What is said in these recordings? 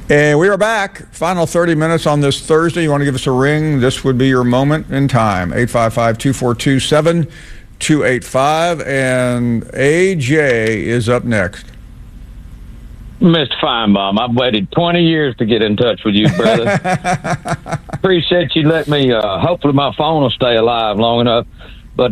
And we are back. Final 30 minutes on this Thursday. You want to give us a ring? This would be your moment in time. 855-242-7285. And AJ is up next. Mr. Feinbaum, I've waited 20 years to get in touch with you, brother. Appreciate you letting me. Hopefully my phone will stay alive long enough. But,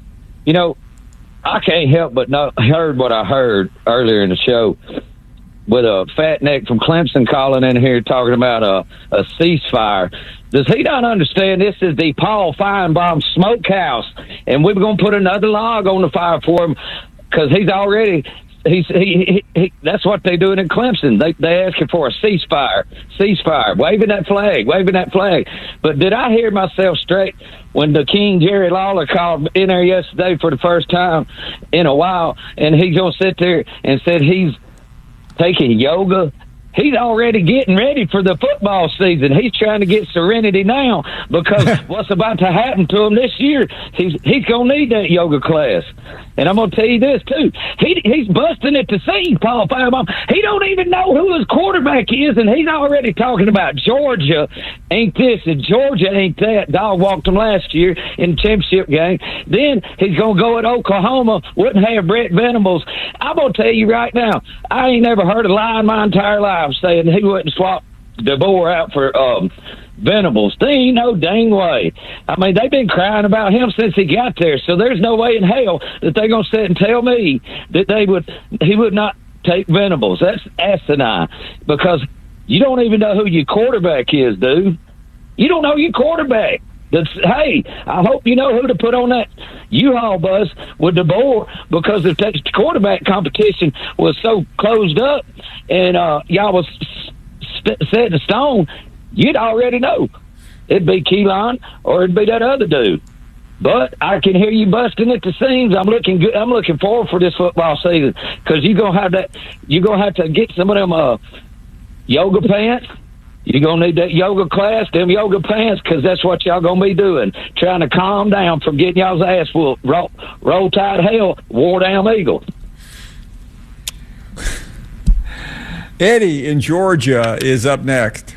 I can't help but heard what I heard earlier in the show with a fat neck from Clemson calling in here talking about a ceasefire. Does he not understand this is the Paul Feinbaum smokehouse, and we're going to put another log on the fire for him because he's already – he that's what they're doing in Clemson. They asking for a ceasefire, waving that flag. But did I hear myself straight when the King Jerry Lawler called in there yesterday for the first time in a while, and he's gonna sit there and said he's taking yoga? He's already getting ready for the football season. He's trying to get serenity now because what's about to happen to him this year, he's going to need that yoga class. And I'm going to tell you this, too. He's busting at the seams, Paul Feinbaum. He don't even know who his quarterback is, and he's already talking about Georgia ain't this and Georgia ain't that. Dog walked him last year in the championship game. Then he's going to go at Oklahoma, wouldn't have Brett Venables. I'm going to tell you right now, I ain't never heard a lie in my entire life saying he wouldn't swap DeBoer out for Venables. They ain't no dang way. I mean, they've been crying about him since he got there, so there's no way in hell that they're going to sit and tell me that he would not take Venables. That's asinine because you don't even know who your quarterback is, dude. You don't know your quarterback. Hey, I hope you know who to put on that U-Haul bus with DeBoer because if that quarterback competition was so closed up and y'all was set in stone, you'd already know. It'd be Keelan or it'd be that other dude. But I can hear you busting at the seams. I'm looking good. I'm looking forward for this football season because you're gonna have that. You're gonna have to get some of them yoga pants. You're going to need that yoga class, them yoga pants, because that's what y'all going to be doing, trying to calm down from getting y'all's ass whooped. Roll Tide hell, War Down Eagle. Eddie in Georgia is up next.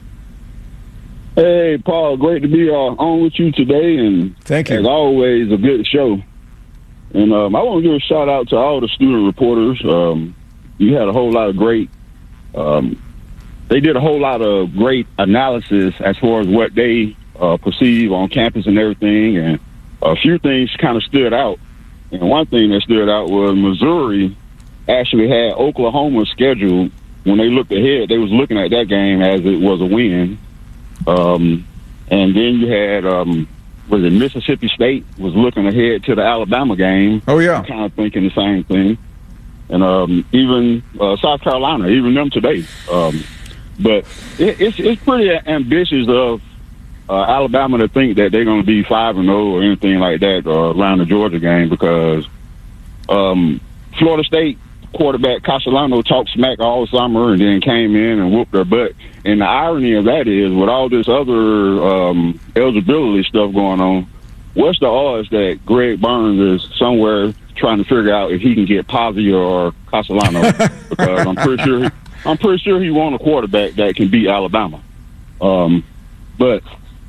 Hey, Paul, great to be on with you today, and thank you. As always, a good show. And I want to give a shout-out to all the student reporters. You had a whole lot of great they did a whole lot of great analysis as far as what they perceive on campus and everything, and a few things kind of stood out. And one thing that stood out was Missouri actually had Oklahoma scheduled. When they looked ahead, they was looking at that game as it was a win. And then you had, was it Mississippi State was looking ahead to the Alabama game. Oh, yeah. Kind of thinking the same thing. And even South Carolina, even them today. But it's pretty ambitious of Alabama to think that they're going to be 5-0 or anything like that around the Georgia game because Florida State quarterback Castellano talked smack all summer and then came in and whooped their butt. And the irony of that is, with all this other eligibility stuff going on, what's the odds that Greg Burns is somewhere trying to figure out if he can get Pazzi or Castellano? Because I'm pretty sure he wants a quarterback that can beat Alabama. But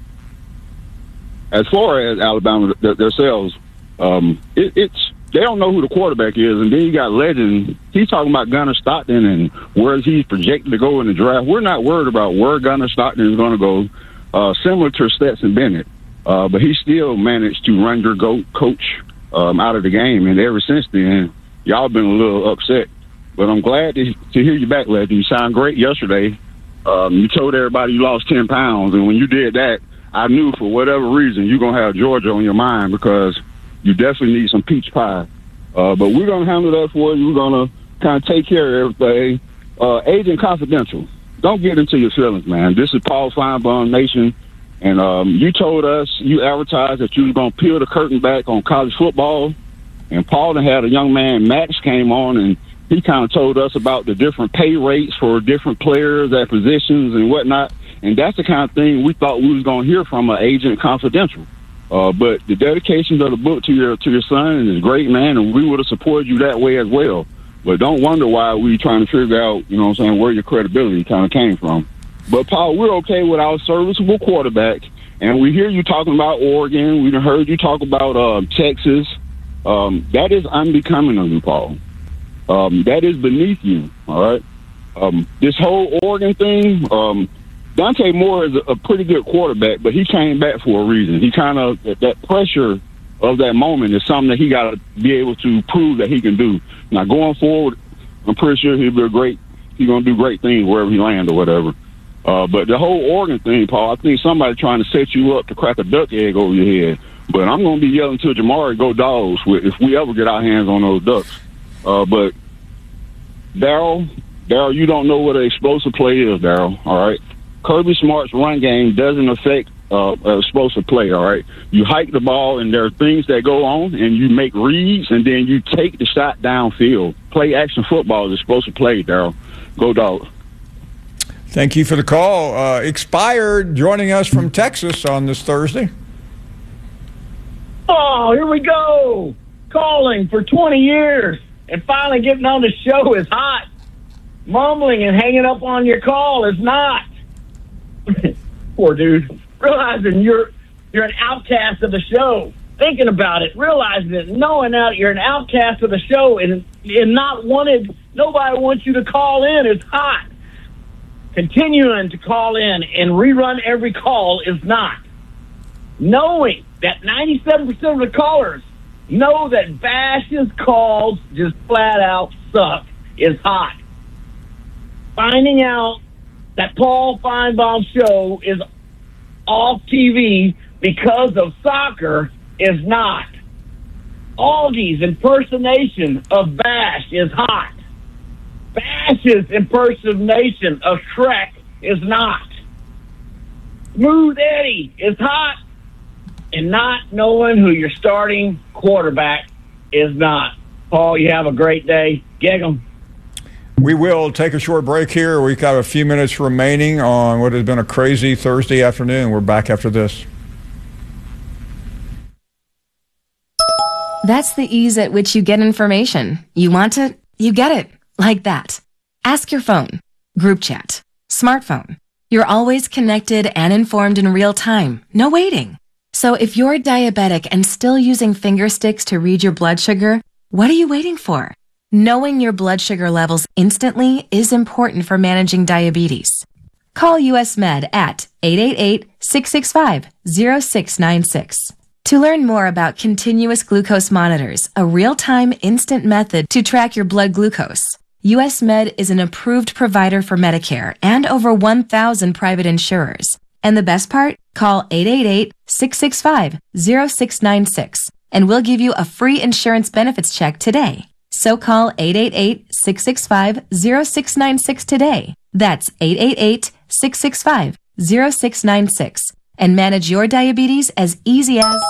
as far as Alabama themselves, they don't know who the quarterback is. And then you got Legend. He's talking about Gunnar Stockton and where he's projected to go in the draft. We're not worried about where Gunnar Stockton is going to go, similar to Stetson Bennett. But he still managed to run your coach out of the game. And ever since then, y'all been a little upset. But I'm glad to hear you back, Legend. You sound great yesterday. You told everybody you lost 10 pounds. And when you did that, I knew for whatever reason you're going to have Georgia on your mind because you definitely need some peach pie. But we're going to handle that for you. We're going to kind of take care of everything. Agent Confidential, don't get into your feelings, man. This is Paul Feinbaum Nation. And you told us, you advertised that you were going to peel the curtain back on college football. And Paul had a young man, Max, came on, and he kind of told us about the different pay rates for different players at positions and whatnot. And that's the kind of thing we thought we was going to hear from an Agent Confidential. But the dedication of the book to your son is great, man, and we would have supported you that way as well. But don't wonder why we trying to figure out, where your credibility kind of came from. But, Paul, we're okay with our serviceable quarterback. And we hear you talking about Oregon. We heard you talk about Texas. That is unbecoming of you, Paul. That is beneath you, all right? This whole Oregon thing, Dante Moore is a pretty good quarterback, but he came back for a reason. He kind of, that pressure of that moment is something that he got to be able to prove that he can do. Now, going forward, I'm pretty sure he's going to do great things wherever he lands or whatever. But the whole Oregon thing, Paul, I think somebody trying to set you up to crack a duck egg over your head. But I'm going to be yelling to Jamari, go Dogs, if we ever get our hands on those ducks. But Darryl, you don't know what an explosive play is, Darryl, all right? Kirby Smart's run game doesn't affect an explosive play, all right? You hike the ball, and there are things that go on, and you make reads, and then you take the shot downfield. Play action football is explosive play, Darryl. Go Dogs. Thank you for the call. Expired joining us from Texas on this Thursday. Oh, here we go. Calling for 20 years and finally getting on the show is hot. Mumbling and hanging up on your call is not. Poor dude. Realizing you're an outcast of the show. Thinking about it, realizing it, knowing that you're an outcast of the show and not wanted, nobody wants you to call in is hot. Continuing to call in and rerun every call is not. Knowing that 97% of the callers know that Bash's calls just flat out suck is hot. Finding out that Paul Feinbaum's show is off TV because of soccer is not. Augie's impersonation of Bash is hot. Bash's impersonation of Shrek is not. Smooth Eddie is hot. And not knowing who your starting quarterback is not. Paul, you have a great day. Gig 'em. We will take a short break here. We've got a few minutes remaining on what has been a crazy Thursday afternoon. We're back after this. That's the ease at which you get information. You want it, you get it. Like that. Ask your phone. Group chat. Smartphone. You're always connected and informed in real time. No waiting. So if you're diabetic and still using finger sticks to read your blood sugar, what are you waiting for? Knowing your blood sugar levels instantly is important for managing diabetes. Call US Med at 888-665-0696. To learn more about continuous glucose monitors, a real-time instant method to track your blood glucose. US Med is an approved provider for Medicare and over 1,000 private insurers. And the best part? Call 888-665-0696 and we'll give you a free insurance benefits check today. So call 888-665-0696 today. That's 888-665-0696 and manage your diabetes as easy as...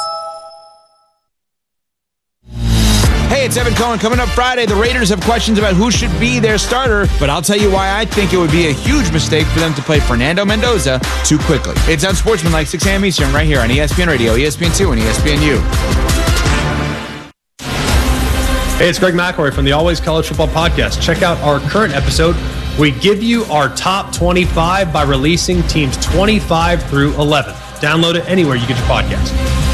Hey, it's Evan Cohen. Coming up Friday, the Raiders have questions about who should be their starter, but I'll tell you why I think it would be a huge mistake for them to play Fernando Mendoza too quickly. It's Unsportsmanlike, 6 a.m. Eastern, right here on ESPN Radio, ESPN2, and ESPNU. Hey, it's Greg McElroy from the Always College Football Podcast. Check out our current episode. We give you our top 25 by releasing teams 25 through 11. Download it anywhere you get your podcast.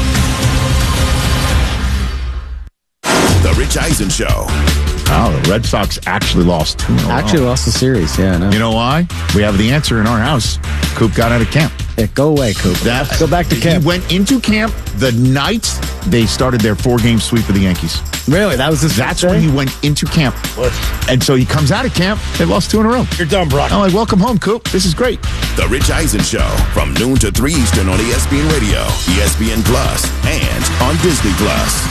The Rich Eisen Show. Oh, the Red Sox actually lost 2 in a row. Actually lost the series, yeah. I know. You know why? We have the answer in our house. Coop got out of camp. Yeah, go away, Coop. Go back to camp. He went into camp the night they started their 4-game sweep of the Yankees. Really? That's when he went into camp. And so he comes out of camp. They lost 2 in a row. You're done, Brock. I'm like, welcome home, Coop. This is great. The Rich Eisen Show from noon to 3 Eastern on ESPN Radio, ESPN Plus, and on Disney Plus.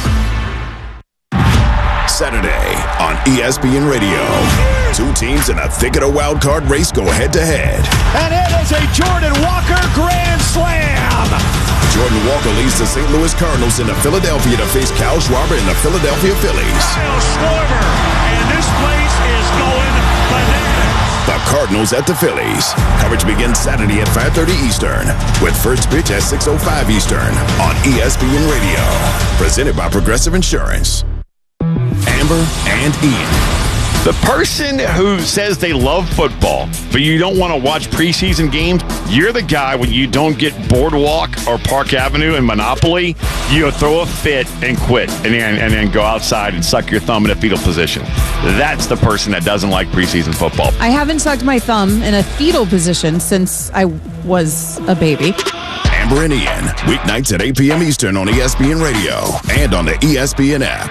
Saturday on ESPN Radio. 2 teams in a thick of a wild card race go head-to-head. And it is a Jordan Walker grand slam. Jordan Walker leads the St. Louis Cardinals into Philadelphia to face Kyle Schwarber and the Philadelphia Phillies. Kyle Schwarber, and this place is going bananas. The Cardinals at the Phillies. Coverage begins Saturday at 5:30 Eastern with first pitch at 6:05 Eastern on ESPN Radio. Presented by Progressive Insurance. Amber and Ian. The person who says they love football, but you don't want to watch preseason games, you're the guy when you don't get Boardwalk or Park Avenue and Monopoly, you throw a fit and quit and then go outside and suck your thumb in a fetal position. That's the person that doesn't like preseason football. I haven't sucked my thumb in a fetal position since I was a baby. Amber and Ian, weeknights at 8 p.m. Eastern on ESPN Radio and on the ESPN app.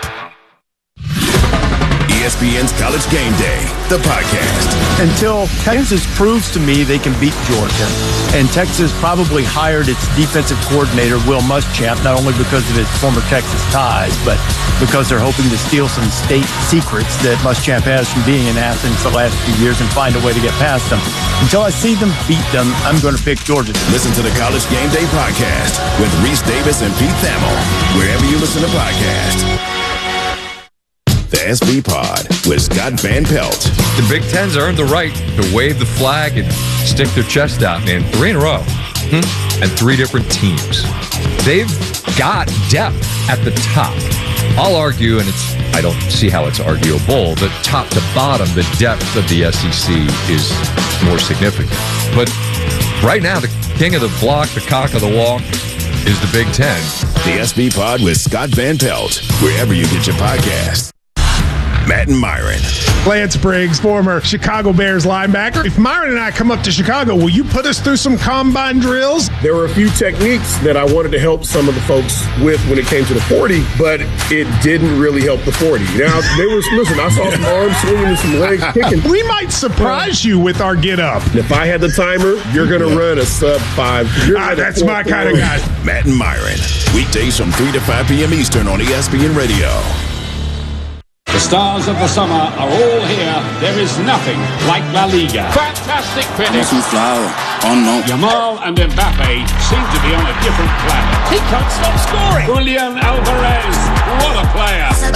ESPN's College Game Day, the podcast. Until Texas proves to me they can beat Georgia, and Texas probably hired its defensive coordinator, Will Muschamp, not only because of his former Texas ties, but because they're hoping to steal some state secrets that Muschamp has from being in Athens the last few years and find a way to get past them. Until I see them beat them, I'm going to pick Georgia. Listen to the College Game Day podcast with Reese Davis and Pete Thamel, wherever you listen to podcasts. The SB Pod with Scott Van Pelt. The Big Ten's earned the right to wave the flag and stick their chest out, man. 3 in a row. And 3 different teams. They've got depth at the top. I'll argue, and I don't see how it's arguable, that top to bottom, the depth of the SEC is more significant. But right now, the king of the block, the cock of the walk, is the Big Ten. The SB Pod with Scott Van Pelt, wherever you get your podcasts. Matt and Myron. Lance Briggs, former Chicago Bears linebacker. If Myron and I come up to Chicago, will you put us through some combine drills? There were a few techniques that I wanted to help some of the folks with when it came to the 40, but it didn't really help the 40. Now, I saw some arms swinging and some legs kicking. We might surprise you with our get-up. If I had the timer, you're going to run a sub-5. That's my kind of guy. Matt and Myron. Weekdays from 3 to 5 p.m. Eastern on ESPN Radio. The stars of the summer are all here. There is nothing like La Liga. Fantastic finish. Yamal and Mbappe seem to be on a different planet. He can't stop scoring. Julian Alvarez, what a player.